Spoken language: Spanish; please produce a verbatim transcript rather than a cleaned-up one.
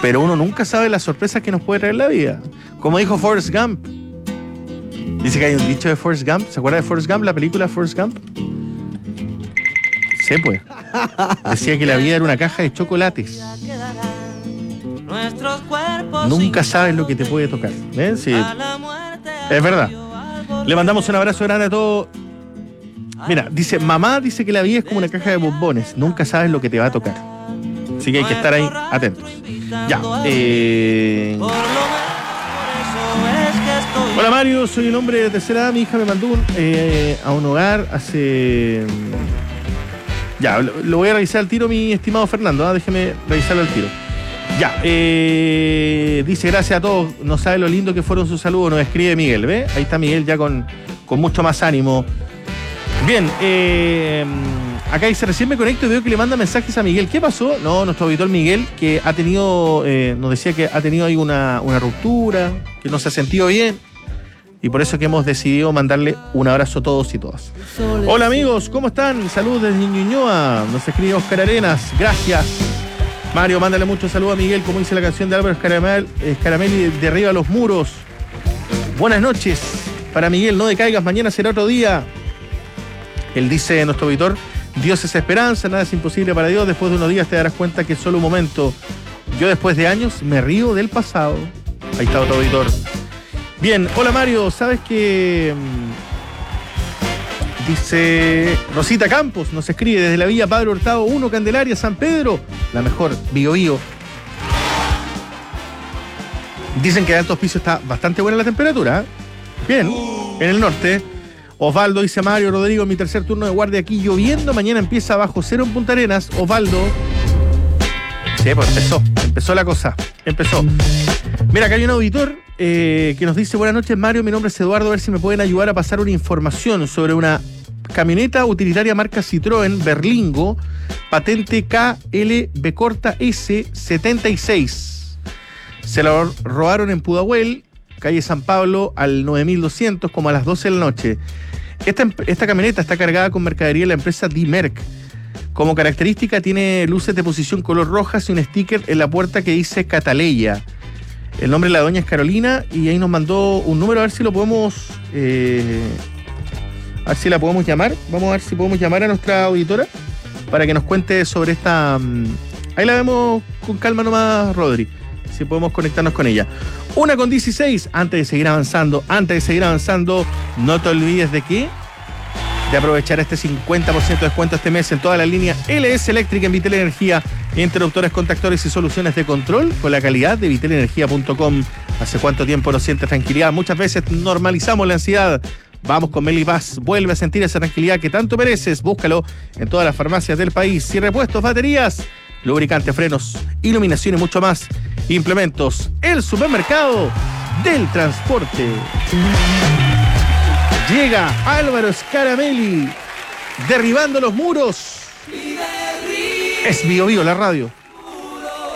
Pero uno nunca sabe las sorpresas que nos puede traer la vida. Como dijo Forrest Gump. Dice que hay un dicho de Forrest Gump. ¿Se acuerda de Forrest Gump, la película Forrest Gump? Sí, pues. Decía que la vida era una caja de chocolates. Nunca sabes lo que te puede tocar. ¿Eh? Sí. Es verdad. Le mandamos un abrazo grande a todos. Mira, dice, mamá dice que la vida es como una caja de bombones. Nunca sabes lo que te va a tocar. Así que hay que estar ahí atentos. Ya. Eh... Hola Mario, soy un hombre de tercera edad. Mi hija me mandó un, eh, a un hogar hace... Ya, lo, lo voy a revisar al tiro, mi estimado Fernando. ¿eh? Déjeme revisarlo al tiro. Ya, eh, dice gracias a todos. No sabe lo lindo que fueron sus saludos. Nos escribe Miguel, ¿ve? Ahí está Miguel ya con, con mucho más ánimo. Bien, eh, acá dice, recién me conecto y veo que le manda mensajes a Miguel. ¿Qué pasó? No, nuestro auditor Miguel, que ha tenido, eh, nos decía que ha tenido ahí una, una ruptura, que no se ha sentido bien. Y por eso que hemos decidido mandarle un abrazo a todos y todas. Hola amigos, ¿cómo están? Saludos desde Ñuñoa. Nos escribe Oscar Arenas. Gracias. Mario, mándale mucho saludo a Miguel, como dice la canción de Álvaro Escaramel, Escaramelli, Derriba los muros. Buenas noches. Para Miguel, no decaigas, mañana será otro día. Él dice, nuestro auditor, Dios es esperanza, nada es imposible para Dios. Después de unos días te darás cuenta que es solo un momento. Yo después de años me río del pasado. Ahí está otro auditor. Bien, hola Mario, ¿sabes que dice Rosita Campos, nos escribe desde la Villa Padre Hurtado uno, Candelaria, San Pedro, la mejor, Bío Bío. Dicen que en altos pisos está bastante buena la temperatura, ¿eh? Bien, en el norte. Osvaldo dice, Mario, Rodrigo, mi tercer turno de guardia aquí lloviendo, mañana empieza bajo cero en Punta Arenas. Osvaldo. Sí, pues empezó, empezó la cosa, empezó. Mira, acá hay un auditor eh, que nos dice, buenas noches Mario, mi nombre es Eduardo, a ver si me pueden ayudar a pasar una información sobre una camioneta utilitaria marca Citroën Berlingo, patente K L B corta S setenta y seis. Se la robaron en Pudahuel, calle San Pablo, al nueve mil doscientos, como a las doce de la noche. Esta, esta camioneta está cargada con mercadería de la empresa D-Merc. Como característica tiene luces de posición color rojas y un sticker en la puerta que dice Cataleya. El nombre de la doña es Carolina y ahí nos mandó un número, a ver si lo podemos... Eh, a ver si la podemos llamar. Vamos a ver si podemos llamar a nuestra auditora para que nos cuente sobre esta... Um, ahí la vemos con calma nomás, Rodri. Si podemos conectarnos con ella. Una con dieciséis, antes de seguir avanzando, antes de seguir avanzando, no te olvides de qué, de aprovechar este cincuenta por ciento de descuento este mes en toda la línea L S Eléctrica en Vitel Energía, interruptores, contactores y soluciones de control con la calidad de vitel energía punto com. ¿Hace cuánto tiempo no sientes tranquilidad? Muchas veces normalizamos la ansiedad. Vamos con Melipaz, vuelve a sentir esa tranquilidad que tanto mereces. Búscalo en todas las farmacias del país. Y repuestos, baterías, lubricante, frenos, iluminación y mucho más. Implementos, el supermercado del transporte. Llega Álvaro Escaramelli, derribando los muros. Es Bío Bío, la radio.